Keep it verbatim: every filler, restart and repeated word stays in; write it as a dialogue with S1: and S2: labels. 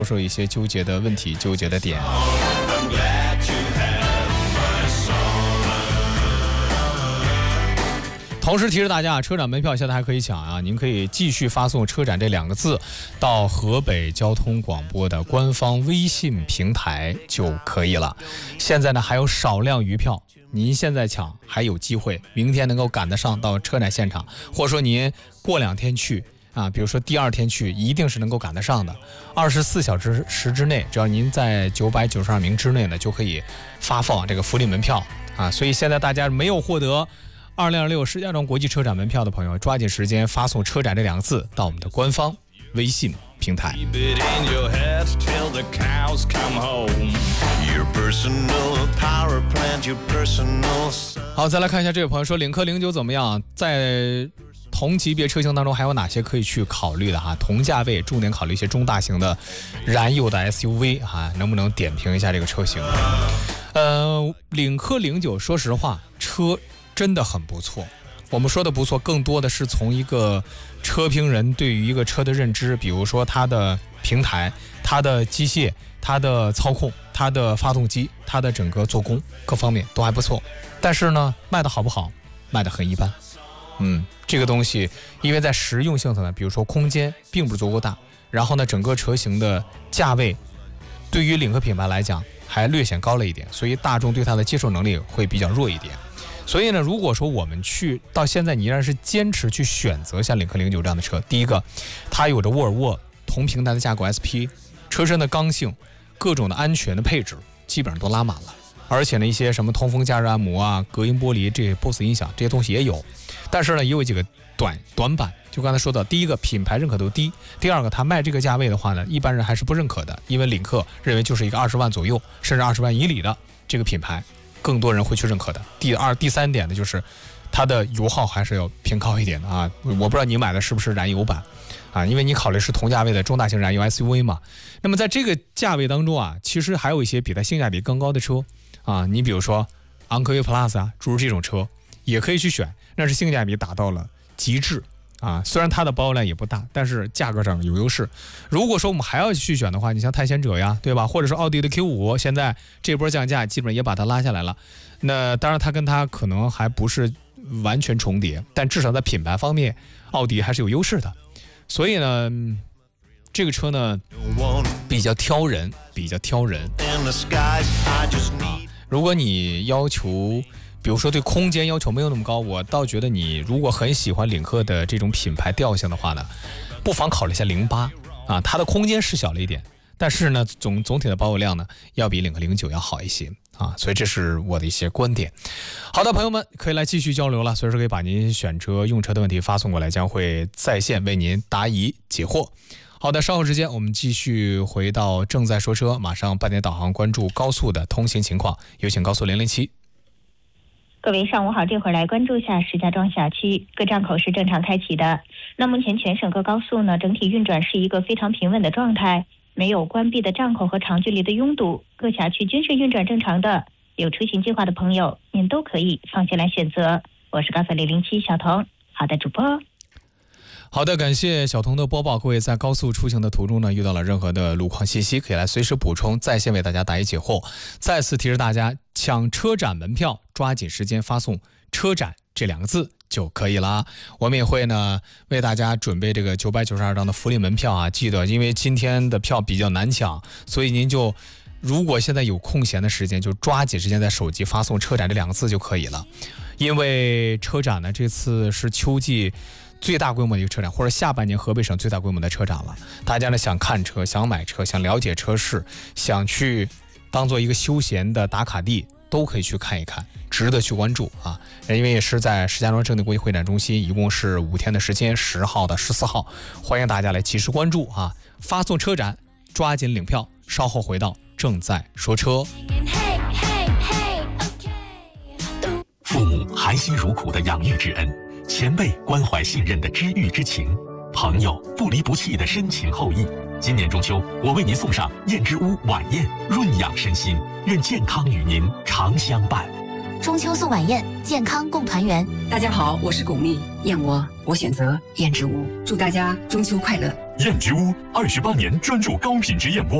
S1: 说说一些纠结的问题、纠结的点。同时提示大家，车展门票现在还可以抢啊！您可以继续发送“车展”这两个字到河北交通广播的官方微信平台就可以了。现在呢还有少量余票，您现在抢还有机会，明天能够赶得上到车展现场，或者说您过两天去啊，比如说第二天去，一定是能够赶得上的。二十四小时时之内，只要您在九百九十二名之内呢，就可以发放这个福利门票啊。所以现在大家没有获得二零二六石家庄国际车展门票的朋友，抓紧时间发送“车展”这两个字到我们的官方微信平台。好，再来看一下这位朋友说，领克零九怎么样？在同级别车型当中还有哪些可以去考虑的哈？同价位重点考虑一些中大型的燃油的 S U V 哈，能不能点评一下这个车型？呃，领克零九，说实话，车真的很不错。我们说的不错，更多的是从一个车评人对于一个车的认知，比如说它的平台、它的机械、它的操控、它的发动机、它的整个做工各方面都还不错。但是呢，卖的好不好？卖的很一般。嗯，这个东西因为在实用性上呢，比如说空间并不是足够大，然后呢，整个车型的价位对于领克品牌来讲还略显高了一点，所以大众对它的接受能力会比较弱一点。所以呢，如果说我们去到现在，你依然是坚持去选择像领克零九这样的车，第一个，它有着沃尔沃同平台的架构 S P， 车身的刚性、各种的安全的配置基本上都拉满了，而且呢，一些什么通风加热按摩啊、隔音玻璃、这些 B O S S 音响这些东西也有，但是呢，也有几个短短板。就刚才说的，第一个，品牌认可度低；第二个，它卖这个价位的话呢，一般人还是不认可的，因为领克认为就是一个二十万左右，甚至二十万以里的这个品牌，更多人会去认可的。第二、第三点呢，就是它的油耗还是要偏高一点的啊。我不知道你买的是不是燃油版啊，因为你考虑是同价位的中大型燃油 S U V 嘛。那么在这个价位当中啊，其实还有一些比它性价比更高的车啊，你比如说昂科威 Plus 啊，诸如这种车也可以去选，那是性价比达到了极致啊。虽然它的保有量也不大，但是价格上有优势。如果说我们还要去选的话，你像探险者呀，对吧？或者说奥迪的 Q 五，现在这波降价基本上也把它拉下来了。那当然它跟它可能还不是完全重叠，但至少在品牌方面奥迪还是有优势的。所以呢，这个车呢比较挑人，比较挑人啊。如果你要求比如说对空间要求没有那么高，我倒觉得你如果很喜欢领克的这种品牌调性的话呢，不妨考虑一下零八啊，它的空间是小了一点，但是呢总总体的保有量呢要比领克零九要好一些啊，所以这是我的一些观点。好的，朋友们可以来继续交流了，随时可以把您选车用车的问题发送过来，将会在线为您答疑解惑。好的，稍后时间我们继续回到正在说车，马上半点导航关注高速的通行情况，有请高速零零七。
S2: 各位上午好，这会儿来关注一下石家庄辖区各站口是正常开启的。那目前全省各高速呢，整体运转是一个非常平稳的状态，没有关闭的站口和长距离的拥堵，各辖区均是运转正常的。有出行计划的朋友，您都可以放心来选择。我是高速零零七小童，好的，主播。
S1: 好的，感谢小童的播报。各位在高速出行的途中呢，遇到了任何的路况信息，可以来随时补充，在线为大家答疑解惑。再次提示大家，抢车展门票，抓紧时间发送“车展”这两个字就可以了。我们也会呢为大家准备这个九百九十二张的福利门票啊，记得因为今天的票比较难抢，所以您就如果现在有空闲的时间，就抓紧时间在手机发送“车展”这两个字就可以了。因为车展呢，这次是秋季最大规模的一个车展，或者下半年河北省最大规模的车展了。大家呢想看车、想买车、想了解车市、想去当做一个休闲的打卡地，都可以去看一看，值得去关注啊！因为也是在石家庄正定国际会展中心，一共是五天的时间，十号到十四号，欢迎大家来及时关注啊！发送车展，抓紧领票。稍后回到正在说车。
S3: 父母含辛茹苦的养育之恩，前辈关怀信任的知遇之情，朋友不离不弃的深情厚谊。今年中秋，我为您送上燕之屋晚宴，润养身心，愿健康与您常相伴。
S4: 中秋送晚宴，健康共团圆。
S5: 大家好，我是巩俐，燕窝我选择燕之屋，祝大家中秋快乐。
S3: 燕之屋二十八年专注高品质燕窝。